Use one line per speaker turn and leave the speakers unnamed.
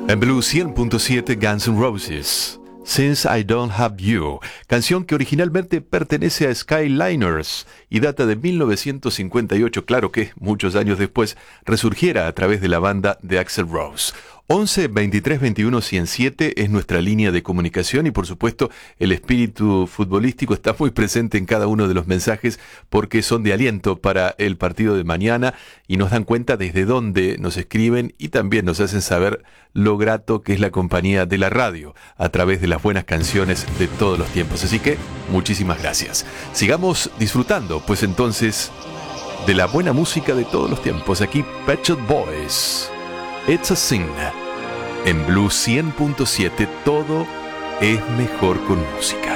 En Blue 100.7 Guns N' Roses, Since I Don't Have You, canción que originalmente pertenece a Skyliners y data de 1958, claro que muchos años después resurgiera a través de la banda de Axl Rose. 11 23 21 107 es nuestra línea de comunicación y por supuesto el espíritu futbolístico está muy presente en cada uno de los mensajes porque son de aliento para el partido de mañana y nos dan cuenta desde dónde nos escriben y también nos hacen saber lo grato que es la compañía de la radio a través de las buenas canciones de todos los tiempos. Así que muchísimas gracias. Sigamos disfrutando pues entonces de la buena música de todos los tiempos. Aquí Pet Shop Boys. It's a Sin. En Blue 100.7 todo es mejor con música.